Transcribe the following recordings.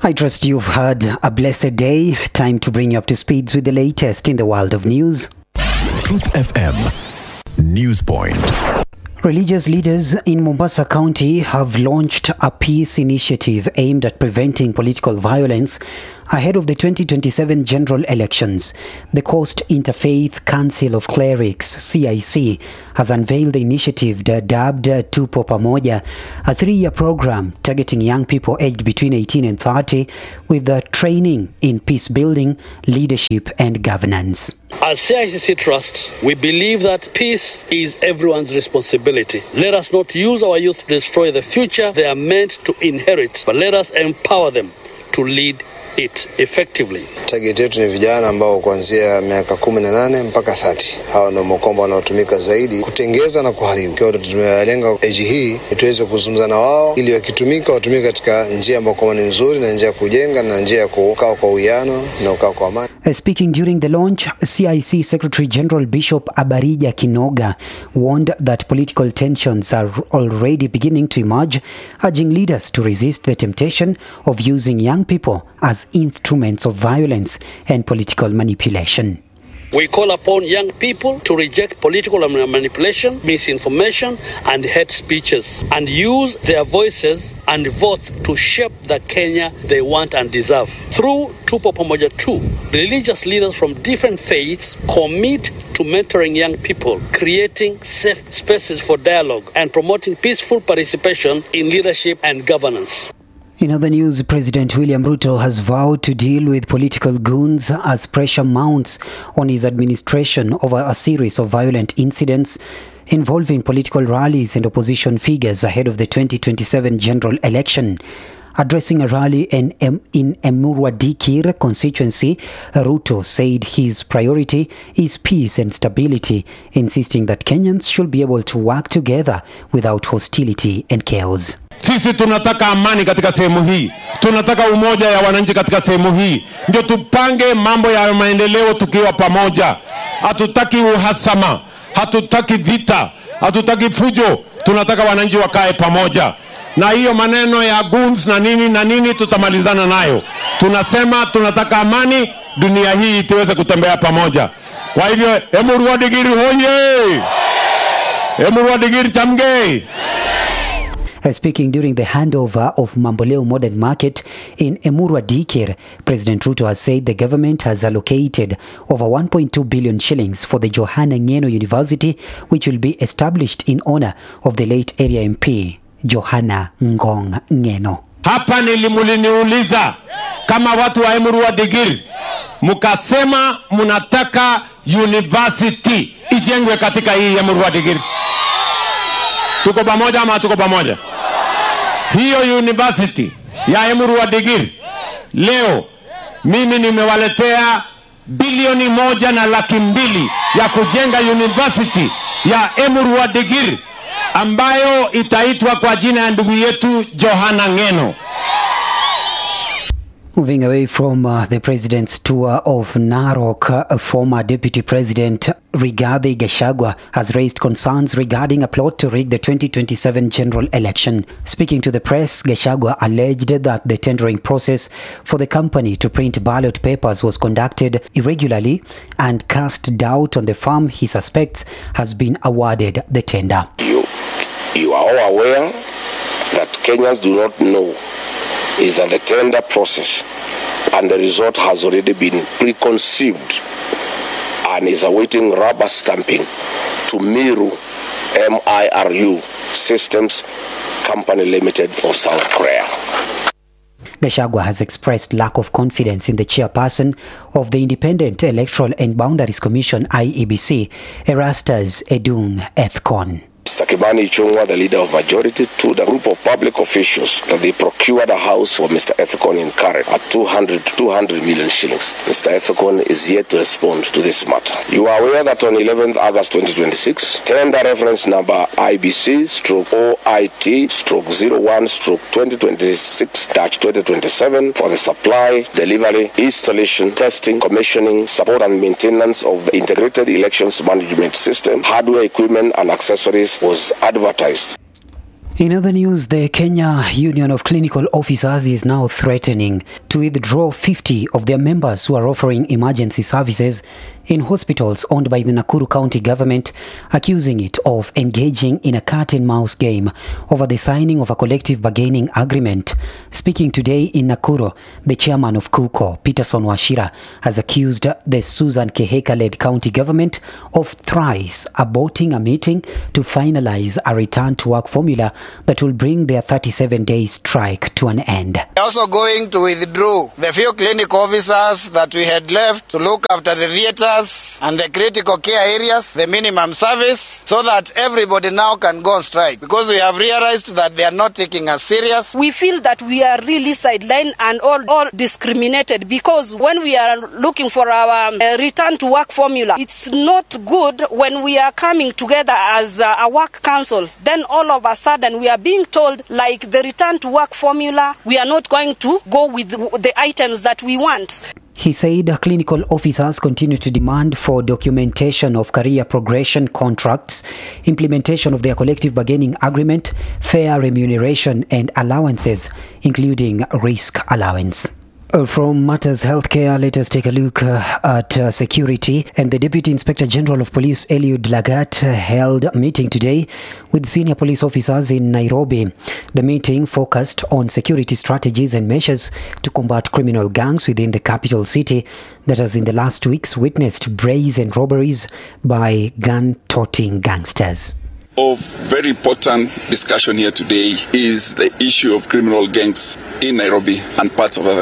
I trust you've had a blessed day. Time to bring you up to speed with the latest in the world of news. Truth FM News Point. Religious leaders in Mombasa County have launched a peace initiative aimed at preventing political violence ahead of the 2027 general elections. The Coast Interfaith Council of Clerics, CIC, has unveiled the initiative dubbed Tupo Pamoja, a 3-year program targeting young people aged between 18 and 30 with training in peace building, leadership and governance. As CICC Trust, we believe that peace is everyone's responsibility. Let us not use our youth to destroy the future they are meant to inherit, but let us empower them to lead it effectively. Target yetu ni vijana ambao kuanzia miaka 18 mpaka 30. Hao ndio mkombo wanaotumika zaidi kutengeza na kuharibu. Kwa hiyo tumelenga age hii tuweze kuzungumza na wao ili wakitumika watumike katika njia ambayo ni nzuri na njia ya kujenga na njia ya kukaa kwa uwiano na kukaa kwa amani. Speaking during the launch, CIC Secretary General Bishop Abarija Kinoga warned that political tensions are already beginning to emerge, urging leaders to resist the temptation of using young people as instruments of violence and political manipulation. We call upon young people to reject political manipulation, misinformation, and hate speeches, and use their voices and votes to shape the Kenya they want and deserve. Through Tupo Pamoja 2, religious leaders from different faiths commit to mentoring young people, creating safe spaces for dialogue, and promoting peaceful participation in leadership and governance. In other news, President William Ruto has vowed to deal with political goons as pressure mounts on his administration over a series of violent incidents involving political rallies and opposition figures ahead of the 2027 general election. Addressing a rally in Emurwa Dikir constituency, Ruto said his priority is peace and stability, insisting that Kenyans should be able to work together without hostility and chaos. Sisi tunataka amani katika sehemu hii. Tunataka umoja ya wananchi katika sehemu hii. Ndio tupange mambo ya maendeleo tukiwa pamoja. Hatutaki uhasama, hatutaki vita, hatutaki fujo. Tunataka wananchi wakae pamoja. Na hiyo maneno ya goons na nini tutamalizana nayo. Tunasema tunataka amani, dunia hii tuweze kutembea pamoja. Kwa hivyo Emurwa Dikir hoye. Emurwa Dikir chamge. Speaking during the handover of Mamboleo Modern Market in Emurwa Dikir, President Ruto has said the government has allocated over 1.2 billion shillings for the Johanna Ngeno University, which will be established in honor of the late area MP, Johanna Ngong Ngeno. Hapa nilimuliniuliza kama watu wa Emurwa Dikir, mukasema munataka university ijengwe katika hii Emurwa Dikir. Tuko pamoja ama tuko pamoja? Hiyo university ya Emurwa Dikir leo mimi nimewaletea bilioni 1.2 ya kujenga university ya Emurwa Dikir ambayo itaitwa kwa jina ya ndugu yetu Johanna Ngeno. Moving away from the president's tour of Narok, former Deputy President Rigathi Gachagua has raised concerns regarding a plot to rig the 2027 general election. Speaking to the press, Gachagua alleged that the tendering process for the company to print ballot papers was conducted irregularly and cast doubt on the firm he suspects has been awarded the tender. You are all aware that Kenyans do not know is that the tender process and the result has already been preconceived and is awaiting rubber stamping to Miru Systems Company Limited of South Korea. Gachagua has expressed lack of confidence in the chairperson of the Independent Electoral and Boundaries Commission IEBC, Erastus Edung Ethcon. Mr. Kimani Ichung'wah, the leader of majority, told a group of public officials that they procured a house for Mr. Ethekon in Karen at 200 million shillings. Mr. Ethekon is yet to respond to this matter. You are aware that on 11th August 2026, tender reference number IBC/OIT/01/2026-2027 for the supply, delivery, installation, testing, commissioning, support and maintenance of the Integrated Elections Management System, hardware, equipment and accessories was advertised. In other news, the Kenya Union of Clinical Officers is now threatening to withdraw 50 of their members who are offering emergency services in hospitals owned by the Nakuru County government, accusing it of engaging in a cat-and-mouse game over the signing of a collective bargaining agreement. Speaking today in Nakuru, the chairman of KUCO, Peterson Wachira, has accused the Susan Keheka-led county government of thrice aborting a meeting to finalize a return-to-work formula that will bring their 37-day strike to an end. We're also going to withdraw the few clinic officers that we had left to look after the theatres and the critical care areas, the minimum service, so that everybody now can go on strike, because we have realized that they are not taking us serious. We feel that we are really sidelined and all discriminated, because when we are looking for our return to work formula, it's not good when we are coming together as a work council. Then all of a sudden we are being told, like, the return to work formula, we are not going to go with the items that we want. He said clinical officers continue to demand for documentation of career progression contracts, implementation of their collective bargaining agreement, fair remuneration and allowances, including risk allowance. From Matters Healthcare, let us take a look at security. And the Deputy Inspector General of Police, Eliud Lagat, held a meeting today with senior police officers in Nairobi. The meeting focused on security strategies and measures to combat criminal gangs within the capital city that has in the last weeks witnessed brazen robberies by gun-toting gangsters. Of very important discussion here today is the issue of criminal gangs in Nairobi and parts of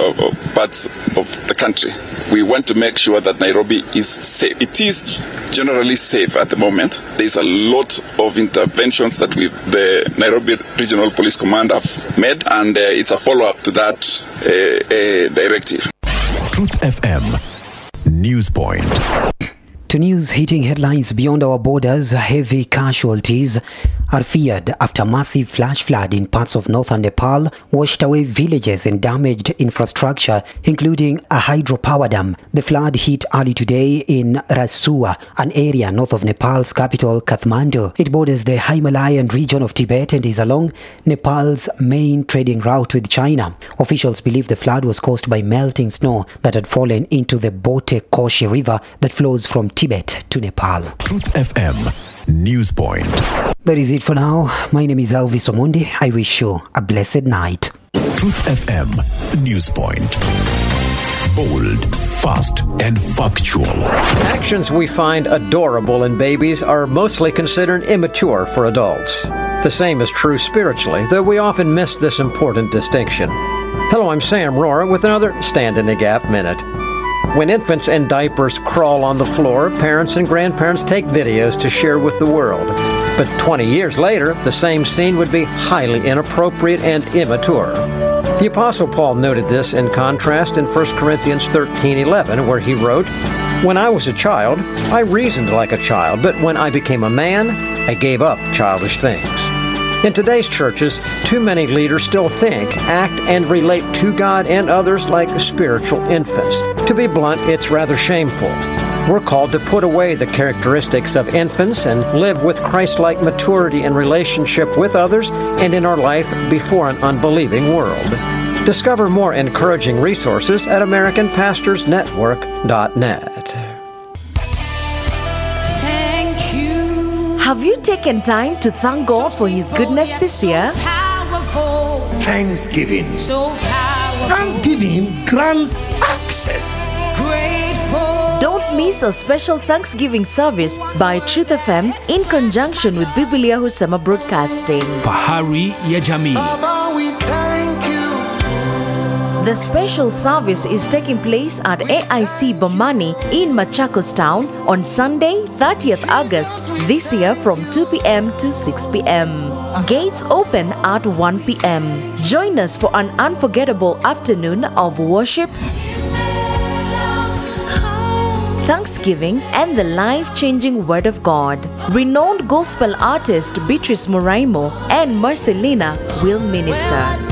the country. We want to make sure that Nairobi is safe. It is generally safe at the moment. There's a lot of interventions that the Nairobi Regional Police Command have made, and it's a follow-up to that directive. Truth FM News Point. To news hitting headlines beyond our borders, heavy casualties are feared after massive flash flood in parts of northern Nepal washed away villages and damaged infrastructure, including a hydropower dam. The flood hit early today in Rasua, an area north of Nepal's capital, Kathmandu. It borders the Himalayan region of Tibet and is along Nepal's main trading route with China. Officials believe the flood was caused by melting snow that had fallen into the Bote Koshi River that flows from Tibet to Nepal. Truth FM News Point. That is it for now. My name is Elvis Omondi. I wish you a blessed night. Truth FM News Point. Bold, fast, and factual. Actions we find adorable in babies are mostly considered immature for adults. The same is true spiritually, though we often miss this important distinction. Hello, I'm Sam Rohrer with another Stand in the Gap Minute. When infants in diapers crawl on the floor, parents and grandparents take videos to share with the world. But 20 years later, the same scene would be highly inappropriate and immature. The Apostle Paul noted this in contrast in 1 Corinthians 13:11, where he wrote, "When I was a child, I reasoned like a child, but when I became a man, I gave up childish things." In today's churches, too many leaders still think, act, and relate to God and others like spiritual infants. To be blunt, it's rather shameful. We're called to put away the characteristics of infants and live with Christ-like maturity in relationship with others and in our life before an unbelieving world. Discover more encouraging resources at AmericanPastorsNetwork.net. Have you taken time to thank God for His goodness this year? Thanksgiving. Thanksgiving grants access. Don't miss a special Thanksgiving service by Truth FM in conjunction with Biblia Husema Broadcasting. Fahari ya Jamii. The special service is taking place at AIC Bomani in Machakos Town on Sunday, 30th August this year from 2 p.m. to 6 p.m. Gates open at 1 p.m. Join us for an unforgettable afternoon of worship, thanksgiving, and the life-changing Word of God. Renowned gospel artist Beatrice Moraimo and Marcelina will minister.